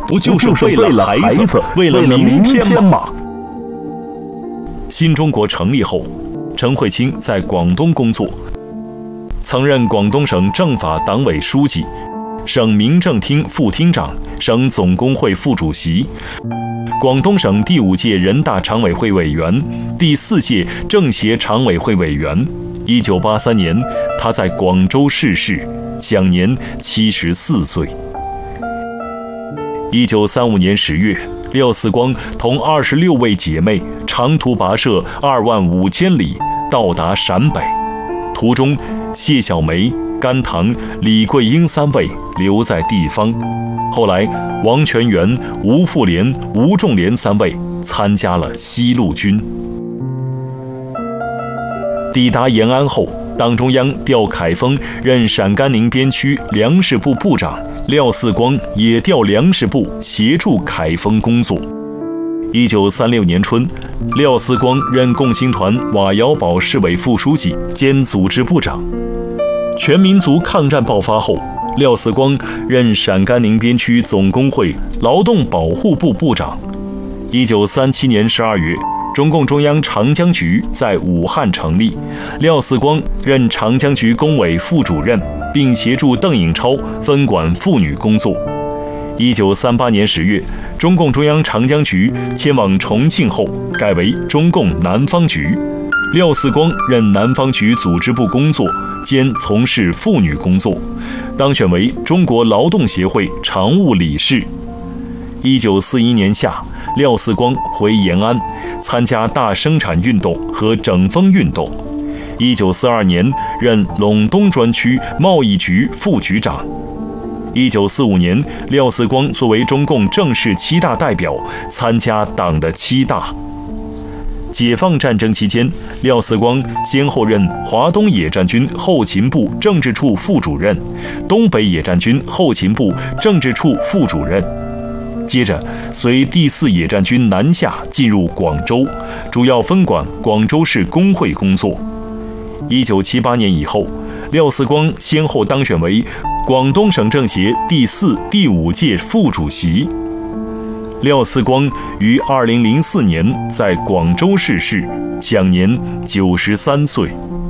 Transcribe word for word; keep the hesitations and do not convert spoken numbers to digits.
不就是为了孩子，为了明天吗？新中国成立后，陈慧卿在广东工作，曾任广东省政法党委书记、省民政厅副厅长、省总工会副主席、广东省第五届人大常委会委员、第四届政协常委会委员。一九八三年，他在广州逝世，享年七十四岁。一九三五年十月，廖四光同二十六位姐妹长途跋涉二万五千里，到达陕北。途中，谢小梅、甘棠、李桂英三位留在地方。后来，王全元、吴富莲、吴仲廉三位参加了西路军。抵达延安后，党中央调凯丰任陕甘宁边区粮食部部长，廖四光也调粮食部协助凯丰工作。一九三六年春，廖四光任共青团瓦窑堡市委副书记兼组织部长。全民族抗战爆发后，廖四光任陕甘宁边区总工会劳动保护部部长。一九三七年十二月，中共中央长江局在武汉成立，廖四光任长江局工委副主任，并协助邓颖超分管妇女工作。一九三八年十月，中共中央长江局迁往重庆后，改为中共南方局，廖四光任南方局组织部工作，兼从事妇女工作，当选为中国劳动协会常务理事。一九四一年夏，廖四光回延安，参加大生产运动和整风运动。一九四二年，任陇东专区贸易局副局长。一九四五年，廖四光作为中共正式七大代表，参加党的七大。解放战争期间，廖四光先后任华东野战军后勤部政治处副主任、东北野战军后勤部政治处副主任。接着，随第四野战军南下进入广州，主要分管广州市工会工作。一九七八年以后，廖四光先后当选为广东省政协第四、第五届副主席。廖四光于二零零四年在广州逝世，享年九十三岁。